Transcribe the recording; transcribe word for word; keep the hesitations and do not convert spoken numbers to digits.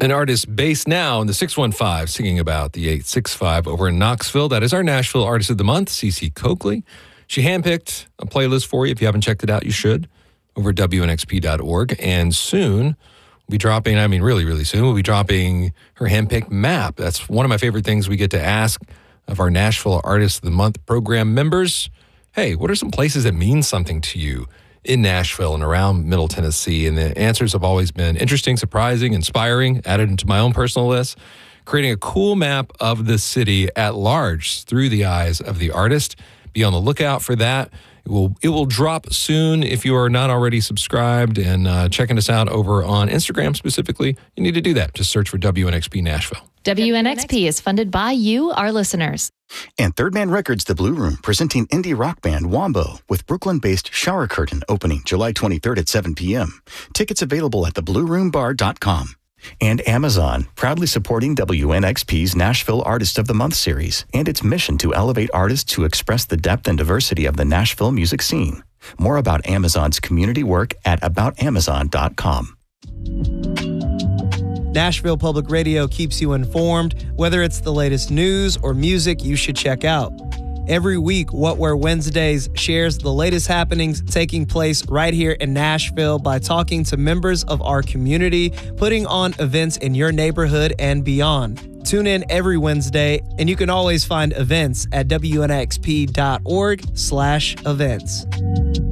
An artist based now in the six one five, singing about the eight six five over in Knoxville. That is our Nashville Artist of the Month, Cece Coakley. She handpicked a playlist for you. If you haven't checked it out, you should, over at W N X P dot org. And soon, we'll be dropping, I mean, really, really soon, we'll be dropping her handpicked map. That's one of my favorite things we get to ask of our Nashville Artist of the Month program members. Hey, what are some places that mean something to you in Nashville and around Middle Tennessee? And the answers have always been interesting, surprising, inspiring, added into my own personal list, creating a cool map of the city at large through the eyes of the artist. Be on the lookout for that. It will, it will drop soon. If you are not already subscribed and uh, checking us out over on Instagram specifically, you need to do that. Just search for W N X P Nashville. W N X P is funded by you, our listeners. And Third Man Records, The Blue Room, presenting indie rock band Wombo with Brooklyn-based Shower Curtain opening July twenty-third at seven p.m. Tickets available at the blue room bar dot com. And Amazon, proudly supporting W N X P's Nashville Artist of the Month series and its mission to elevate artists to express the depth and diversity of the Nashville music scene. More about Amazon's community work at about amazon dot com. Nashville Public Radio keeps you informed, whether it's the latest news or music you should check out. Every week, What Where Wednesdays shares the latest happenings taking place right here in Nashville by talking to members of our community, putting on events in your neighborhood and beyond. Tune in every Wednesday, and you can always find events at W N X P dot org slash events.